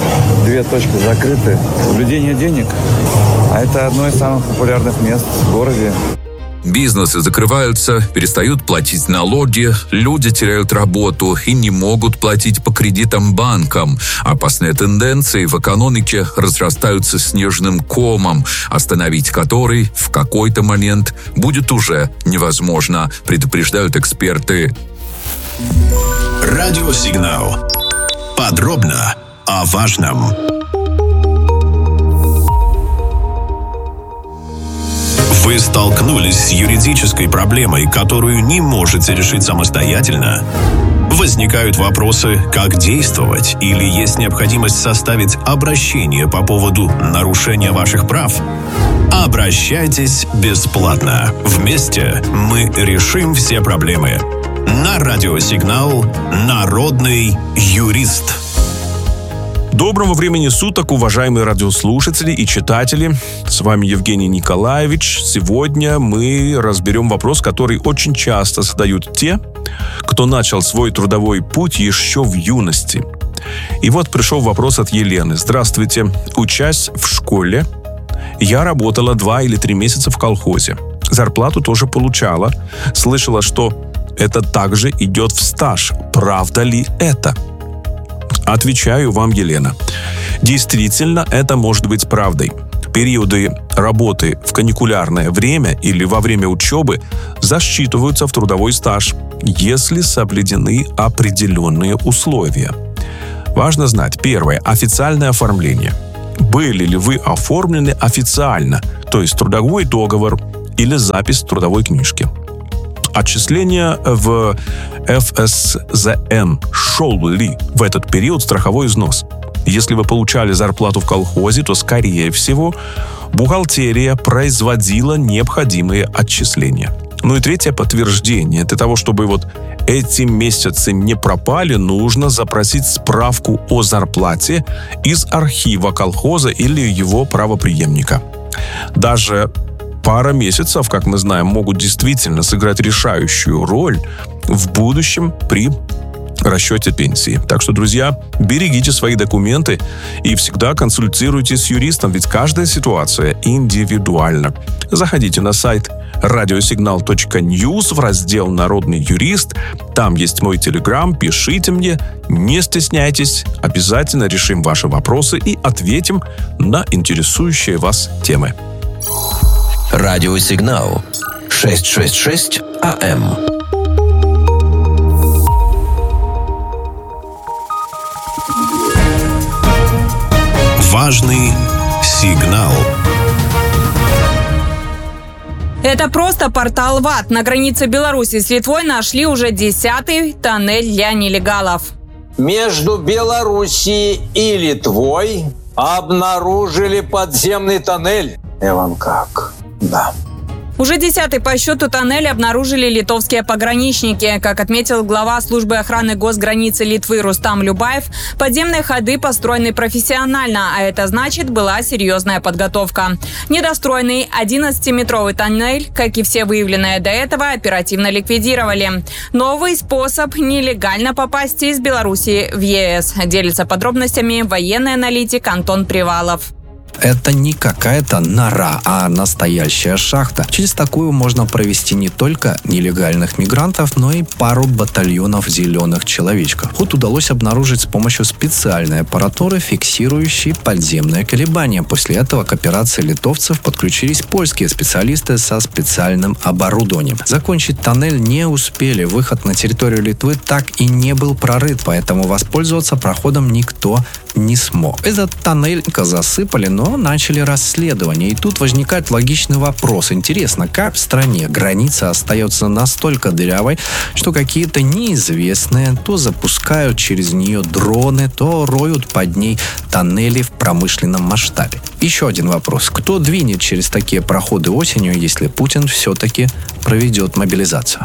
две точки закрыты. У людей нет денег, а это одно из самых популярных мест в городе. Бизнесы закрываются, перестают платить налоги, люди теряют работу и не могут платить по кредитам банкам. Опасные тенденции в экономике разрастаются снежным комом, остановить который в какой-то момент будет уже невозможно, предупреждают эксперты. Радиосигнал. Подробно о важном. Вы столкнулись с юридической проблемой, которую не можете решить самостоятельно? Возникают вопросы, как действовать, или есть необходимость составить обращение по поводу нарушения ваших прав? Обращайтесь бесплатно. Вместе мы решим все проблемы. На радиосигнал «Народный юрист». Доброго времени суток, уважаемые радиослушатели и читатели. С вами Евгений Николаевич. Сегодня мы разберем вопрос, который очень часто задают те, кто начал свой трудовой путь еще в юности. И вот пришел вопрос от Елены. Здравствуйте. Учась в школе, я работала два или три месяца в колхозе. зарплату тоже получала. Слышала, что это также идет в стаж. Правда ли это? Отвечаю вам, Елена. Действительно, это может быть правдой. Периоды работы в каникулярное время или во время учебы засчитываются в трудовой стаж, если соблюдены определенные условия. Важно знать, первое, официальное оформление. Были ли вы оформлены официально, то есть трудовой договор или запись в трудовой книжке. Отчисления в эф эс зэ эн шел ли в этот период страховой взнос? Если вы получали зарплату в колхозе, то, скорее всего, бухгалтерия производила необходимые отчисления. Ну и третье подтверждение. Для того, чтобы вот эти месяцы не пропали, нужно запросить справку о зарплате из архива колхоза или его правопреемника. Даже пара месяцев, как мы знаем, могут действительно сыграть решающую роль в будущем при расчете пенсии. Так что, друзья, берегите свои документы и всегда консультируйтесь с юристом, ведь каждая ситуация индивидуальна. Заходите на сайт радиосигнал точка ньюс в раздел «Народный юрист». Там есть мой телеграм, пишите мне, не стесняйтесь, обязательно решим ваши вопросы и ответим на интересующие вас темы. Радиосигнал шестьсот шестьдесят шесть а эм. Важный сигнал. Это просто портал ВАТ. На границе Беларуси с Литвой нашли уже десятый тоннель для нелегалов. Между Белоруссией и Литвой обнаружили подземный тоннель. Эван как? Да. Уже десятый по счету тоннель обнаружили литовские пограничники. Как отметил глава службы охраны госграницы Литвы Рустам Любаев, подземные ходы построены профессионально, а это значит, была серьезная подготовка. Недостроенный одиннадцатиметровый тоннель, как и все выявленные до этого, оперативно ликвидировали. Новый способ нелегально попасть из Беларуси в е эс. Делится подробностями военный аналитик Антон Привалов. Это не какая-то нора, а настоящая шахта. Через такую можно провести не только нелегальных мигрантов, но и пару батальонов зеленых человечков. Ход удалось обнаружить с помощью специальной аппаратуры, фиксирующей подземные колебания. После этого к операции литовцев подключились польские специалисты со специальным оборудованием. Закончить тоннель не успели. Выход на территорию Литвы так и не был прорыт, поэтому воспользоваться проходом никто не смог. Этот тоннель засыпали, но начали расследование. И тут возникает логичный вопрос. Интересно, как в стране граница остается настолько дырявой, что какие-то неизвестные то запускают через нее дроны, то роют под ней тоннели в промышленном масштабе. Еще один вопрос. Кто двинет через такие проходы осенью, если Путин все-таки проведет мобилизацию?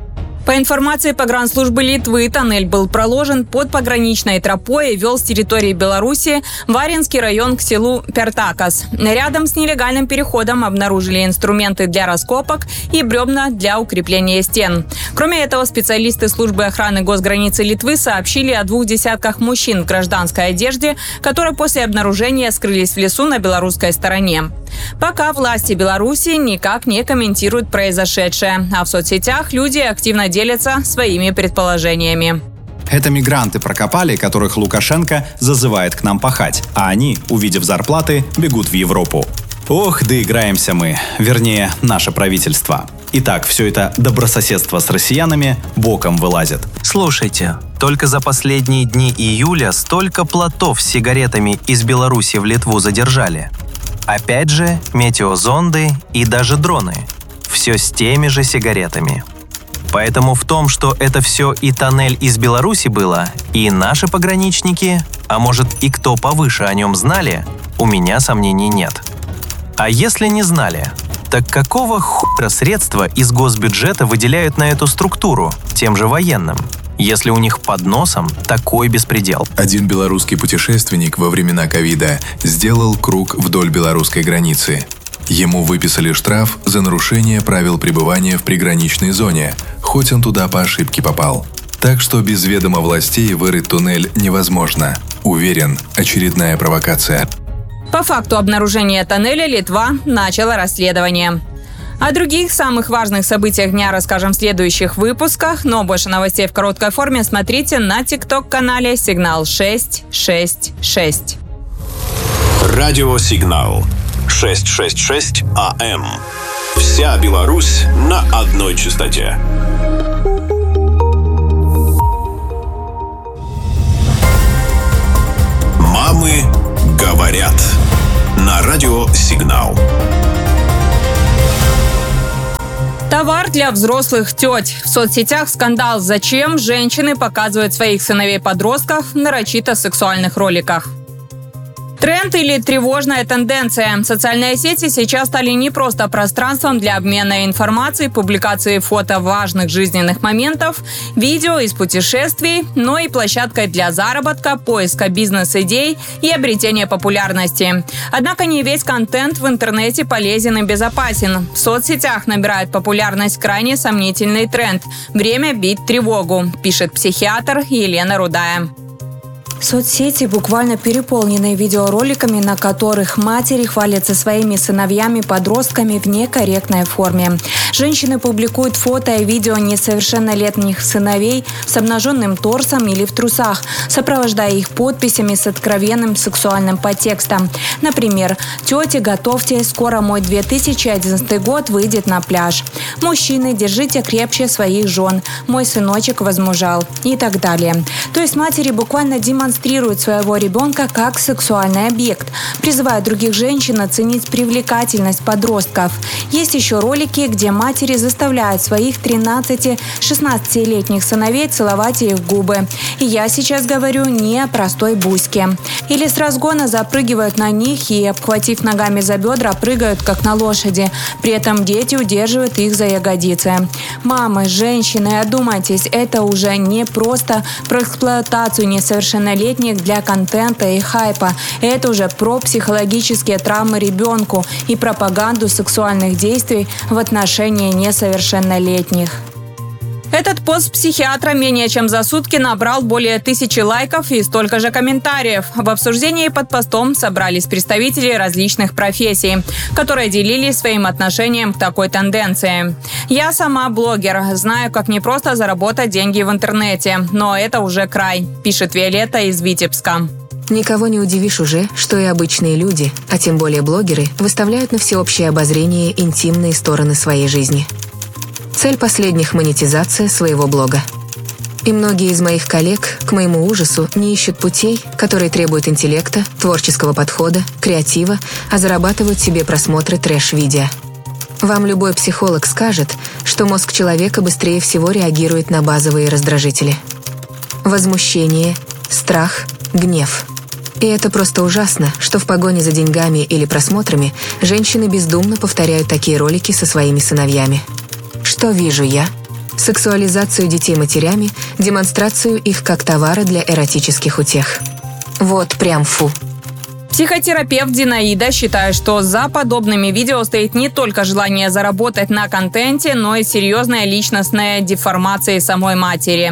По информации погранслужбы Литвы, тоннель был проложен под пограничной тропой и вел с территории Беларуси в Варинский район к селу Пертакас. Рядом с нелегальным переходом обнаружили инструменты для раскопок и бревна для укрепления стен. Кроме этого, специалисты службы охраны госграницы Литвы сообщили о двух десятках мужчин в гражданской одежде, которые после обнаружения скрылись в лесу на белорусской стороне. Пока власти Беларуси никак не комментируют произошедшее, а в соцсетях люди активно делятся своими предположениями. Это мигранты прокопали, которых Лукашенко зазывает к нам пахать, а они, увидев зарплаты, бегут в Европу. Ох, доиграемся мы, вернее, наше правительство. Итак, все это добрососедство с россиянами боком вылазит. Слушайте, только за последние дни июля столько плотов с сигаретами из Беларуси в Литву задержали. Опять же, метеозонды и даже дроны. Все с теми же сигаретами. Поэтому в том, что это все и тоннель из Беларуси было, и наши пограничники, а может и кто повыше о нем знали, у меня сомнений нет. А если не знали, так какого хуя средства из госбюджета выделяют на эту структуру, тем же военным, если у них под носом такой беспредел? Один белорусский путешественник во времена ковида сделал круг вдоль белорусской границы. Ему выписали штраф за нарушение правил пребывания в приграничной зоне, хоть он туда по ошибке попал. Так что без ведома властей вырыть туннель невозможно. Уверен, очередная провокация. По факту обнаружения тоннеля Литва начала расследование. О других самых важных событиях дня расскажем в следующих выпусках, но больше новостей в короткой форме смотрите на тикток-канале «Сигнал шесть шесть шесть». Радиосигнал шестьсот шестьдесят шесть АМ. Вся Беларусь на одной частоте. Мамы говорят. На радиосигнал. Товар для взрослых теть. В соцсетях скандал, зачем женщины показывают своих сыновей-подростков в нарочито сексуальных роликах. Тренд или тревожная тенденция. Социальные сети сейчас стали не просто пространством для обмена информацией, публикации фото важных жизненных моментов, видео из путешествий, но и площадкой для заработка, поиска бизнес-идей и обретения популярности. Однако не весь контент в интернете полезен и безопасен. В соцсетях набирает популярность крайне сомнительный тренд «Время бить тревогу», пишет психиатр Елена Рудая. Соцсети буквально переполнены видеороликами, на которых матери хвалятся своими сыновьями-подростками в некорректной форме. Женщины публикуют фото и видео несовершеннолетних сыновей с обнаженным торсом или в трусах, сопровождая их подписями с откровенным сексуальным подтекстом. Например, «Тети, готовьте, скоро мой две тысячи одиннадцатый год выйдет на пляж». «Мужчины, держите крепче своих жен», «Мой сыночек возмужал» и так далее. То есть матери буквально демонстрируют демонстрирует своего ребенка как сексуальный объект, призывая других женщин оценить привлекательность подростков. Есть еще ролики, где матери заставляют своих тринадцати-шестнадцатилетних сыновей целовать их в губы. И я сейчас говорю не о простой буське. Или с разгона запрыгивают на них и, обхватив ногами за бедра, прыгают как на лошади. При этом дети удерживают их за ягодицы. Мамы, женщины, одумайтесь, это уже не просто про эксплуатацию несовершеннолетних для контента и хайпа. Это уже про психологические травмы ребенку и пропаганду сексуальных действий в отношении несовершеннолетних. Этот пост психиатра менее чем за сутки набрал более тысячи лайков и столько же комментариев. В обсуждении под постом собрались представители различных профессий, которые делились своим отношением к такой тенденции. «Я сама блогер, знаю, как непросто заработать деньги в интернете, но это уже край», пишет Виолетта из Витебска. Никого не удивишь уже, что и обычные люди, а тем более блогеры, выставляют на всеобщее обозрение интимные стороны своей жизни. Цель последних – монетизация своего блога. И многие из моих коллег, к моему ужасу, не ищут путей, которые требуют интеллекта, творческого подхода, креатива, а зарабатывают себе просмотры трэш-видео. Вам любой психолог скажет, что мозг человека быстрее всего реагирует на базовые раздражители. Возмущение, страх, гнев. И это просто ужасно, что в погоне за деньгами или просмотрами женщины бездумно повторяют такие ролики со своими сыновьями. Что вижу я? Сексуализацию детей матерями, демонстрацию их как товара для эротических утех. Вот прям фу. Психотерапевт Зинаида считает, что за подобными видео стоит не только желание заработать на контенте, но и серьезная личностная деформация самой матери.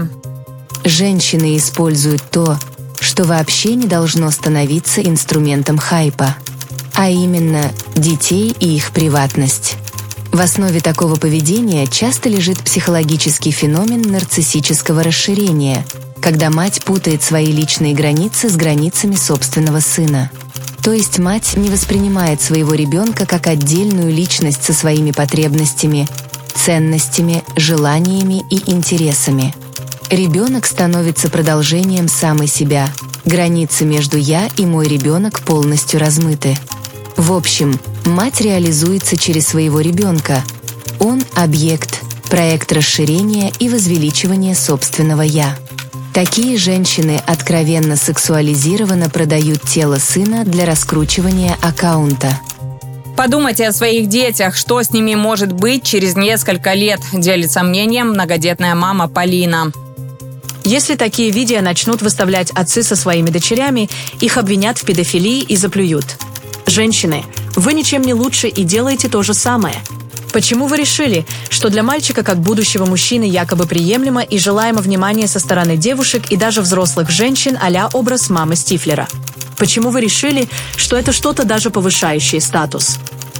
Женщины используют то, что вообще не должно становиться инструментом хайпа, а именно детей и их приватность. В основе такого поведения часто лежит психологический феномен нарциссического расширения, когда мать путает свои личные границы с границами собственного сына. То есть мать не воспринимает своего ребенка как отдельную личность со своими потребностями, ценностями, желаниями и интересами. Ребенок становится продолжением самой себя. Границы между «я» и «мой ребенок» полностью размыты. В общем, мать реализуется через своего ребенка. Он – объект, проект расширения и возвеличивания собственного «я». Такие женщины откровенно сексуализированно продают тело сына для раскручивания аккаунта. Подумайте о своих детях, что с ними может быть через несколько лет, делится мнением многодетная мама Полина. Если такие видео начнут выставлять отцы со своими дочерями, их обвинят в педофилии и заплюют. Женщины, вы ничем не лучше и делаете то же самое. Почему вы решили, что для мальчика как будущего мужчины якобы приемлемо и желаемо внимание со стороны девушек и даже взрослых женщин а-ля образ мамы Стифлера? Почему вы решили, что это что-то даже повышающее статус?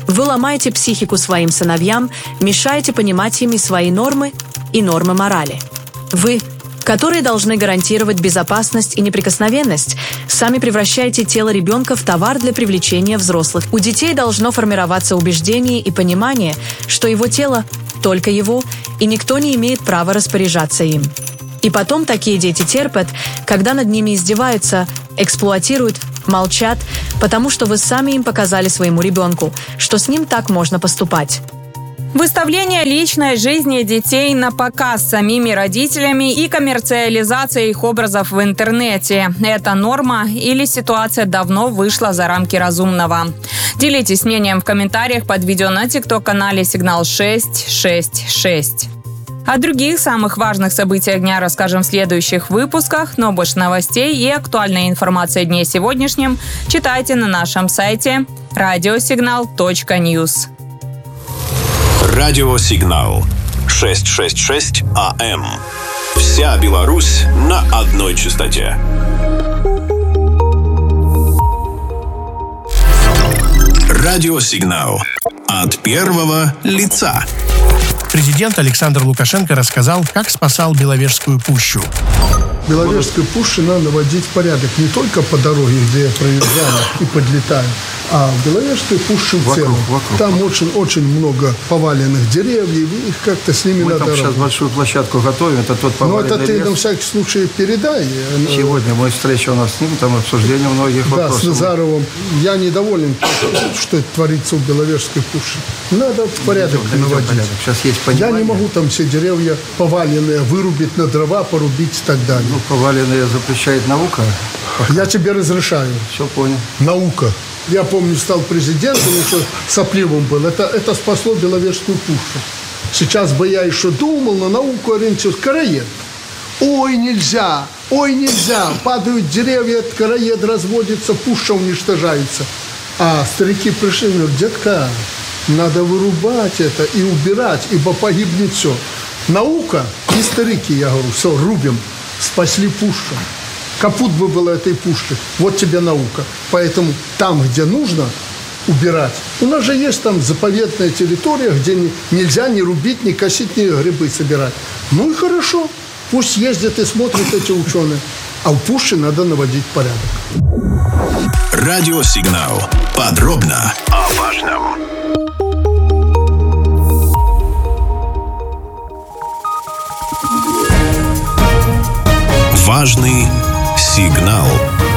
Вы ломаете психику своим сыновьям, мешаете понимать ими свои нормы и нормы морали. Вы, которые должны гарантировать безопасность и неприкосновенность, сами превращаете тело ребенка в товар для привлечения взрослых. У детей должно формироваться убеждение и понимание, что его тело только его, и никто не имеет права распоряжаться им. И потом такие дети терпят, когда над ними издеваются, эксплуатируют, молчат, потому что вы сами им показали своему ребенку, что с ним так можно поступать. Выставление личной жизни детей на показ самими родителями и коммерциализация их образов в интернете – это норма или ситуация давно вышла за рамки разумного? Делитесь мнением в комментариях под видео на тикток-канале «Сигнал шесть шесть шесть». О других самых важных событиях дня расскажем в следующих выпусках, но больше новостей и актуальной информации о дне сегодняшнем читайте на нашем сайте радиосигнал точка ньюс. Радиосигнал шестьсот шестьдесят шесть АМ. Вся Беларусь на одной частоте. Радиосигнал от первого лица. Президент Александр Лукашенко рассказал, как спасал Беловежскую пущу. Беловежской пуще надо наводить порядок не только по дороге, где я проезжаю и подлетаю, а в Беловежской пуще в целом. Вокруг. Там очень, очень много поваленных деревьев, их как-то с ними Мы надо там сейчас работать. большую площадку готовим, это тот поваленный Ну, это ты лес. на всякий случай передай. Сегодня мы встреча у нас с ним, там обсуждение многих да, вопросов. с Назаровым. Я недоволен, что это творится в Беловежской пуще. Надо порядок Идем, наводить. порядок. Сейчас есть Я не могу там все деревья поваленные вырубить на дрова, порубить и так далее. Ну, поваленные запрещает наука. Я тебе разрешаю. Все понял. Наука. Я помню, стал президентом, еще сопливым был. Это, это спасло Беловежскую пущу. Сейчас бы я еще думал, на науку ориентируюсь. Короед. Ой, нельзя, ой, нельзя. Падают деревья, короед разводится, пуща уничтожается. А старики пришли и говорят: детка, надо вырубать это и убирать, ибо погибнет все. Наука и старики, я говорю, все, рубим. Спасли пущу. Капут бы было этой пушки. Вот тебе наука. Поэтому там, где нужно убирать. У нас же есть там заповедная территория, где не, нельзя ни рубить, ни косить, ни грибы собирать. Ну и хорошо. Пусть ездят и смотрят эти ученые. А в пуще надо наводить порядок. Радиосигнал. Подробно о важном. Важный сигнал.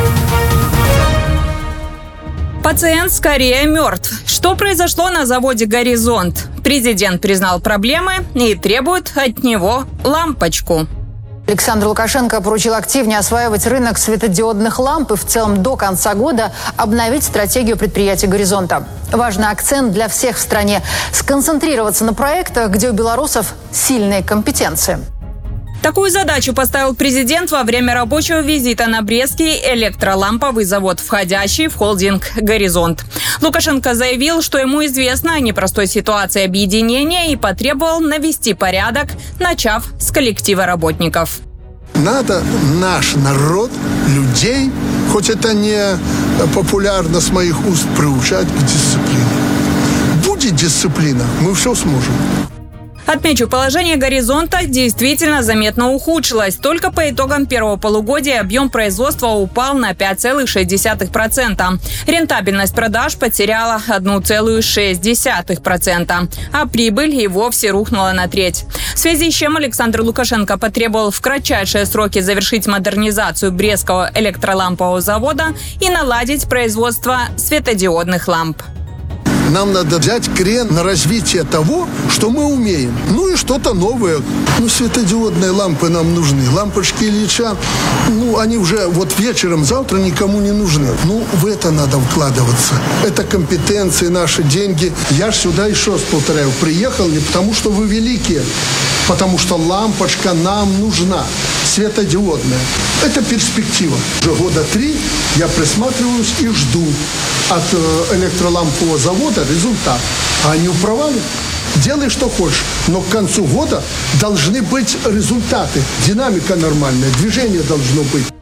Пациент скорее мертв. Что произошло на заводе «Горизонт»? Президент признал проблемы и требует от него лампочку. Александр Лукашенко поручил активнее осваивать рынок светодиодных ламп и в целом до конца года обновить стратегию предприятия «Горизонта». Важный акцент для всех в стране – сконцентрироваться на проектах, где у белорусов сильные компетенции. Такую задачу поставил президент во время рабочего визита на Брестский электроламповый завод, входящий в холдинг «Горизонт». Лукашенко заявил, что ему известно о непростой ситуации объединения и потребовал навести порядок, начав с коллектива работников. Надо наш народ, людей, хоть это не популярно с моих уст, приучать к дисциплине. Будет дисциплина, мы все сможем. Отмечу, положение «Горизонта» действительно заметно ухудшилось. Только по итогам первого полугодия объем производства упал на пять целых шесть десятых процента. Рентабельность продаж потеряла одна целая шесть десятых процента, а прибыль и вовсе рухнула на треть. В связи с чем Александр Лукашенко потребовал в кратчайшие сроки завершить модернизацию Брестского электролампового завода и наладить производство светодиодных ламп. Нам надо взять крен на развитие того, что мы умеем. Ну и что-то новое. Ну, светодиодные лампы нам нужны. Лампочки Ильича, ну, они уже вот вечером, завтра никому не нужны. Ну, в это надо вкладываться. Это компетенции, наши деньги. Я ж сюда еще раз повторяю, приехал не потому, что вы великие, потому что лампочка нам нужна. Светодиодная. Это перспектива. Уже года три я присматриваюсь и жду от электролампового завода результат. А они провалят. Делай, что хочешь. Но к концу года должны быть результаты. Динамика нормальная, движение должно быть.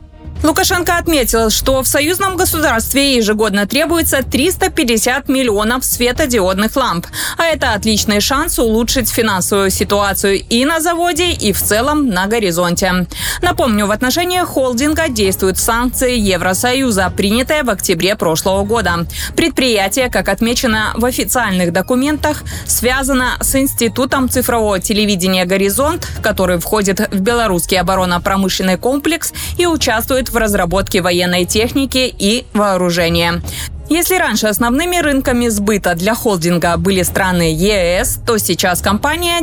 Лукашенко отметил, что в союзном государстве ежегодно требуется триста пятьдесят миллионов светодиодных ламп. А это отличный шанс улучшить финансовую ситуацию и на заводе, и в целом на горизонте. Напомню, в отношении холдинга действуют санкции Евросоюза, принятые в октябре прошлого года. Предприятие, как отмечено в официальных документах, связано с Институтом цифрового телевидения «Горизонт», который входит в белорусский оборонно-промышленный комплекс и участвует в разработке военной техники и вооружения. Если раньше основными рынками сбыта для холдинга были страны ЕС, то сейчас компания